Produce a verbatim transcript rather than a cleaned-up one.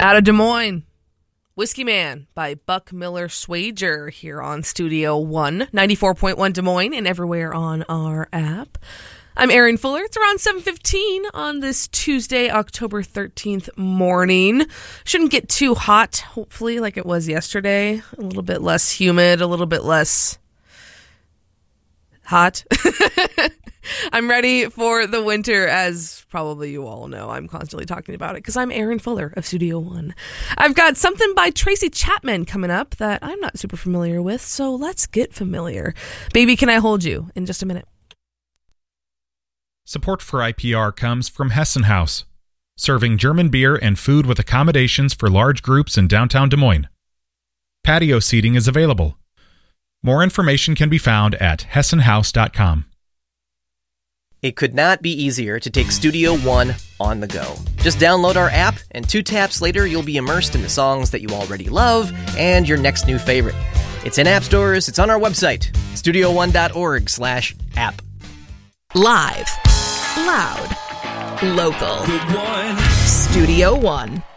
Out of Des Moines, Whiskey Man by Buck Miller Swager here on Studio One, ninety-four point one Des Moines and everywhere on our app. I'm Erin Fuller. It's around seven fifteen on this Tuesday, October thirteenth morning. Shouldn't get too hot, hopefully, like it was yesterday. A little bit less humid, a little bit less hot. I'm ready for the winter, as probably you all know. I'm constantly talking about it because I'm Erin Fuller of Studio One. I've got something by Tracy Chapman coming up that I'm not super familiar with, so let's get familiar. Baby, Can I Hold You? In just a minute. Support for I P R comes from Hessen House, serving German beer and food with accommodations for large groups in downtown Des Moines. Patio seating is available. More information can be found at hessen house dot com. It could not be easier to take Studio One on the go. Just download our app, and two taps later, you'll be immersed in the songs that you already love and your next new favorite. It's in app stores, it's on our website, studio one dot org slash app. Live, loud, local. Good one. Studio One.